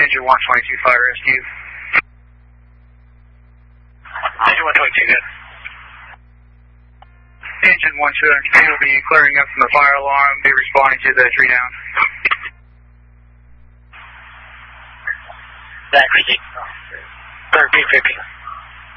Engine 122 fire rescue. Engine 122, good. Engine 122 will be clearing up from the fire alarm, be responding to the tree down. Accuracy. 1350.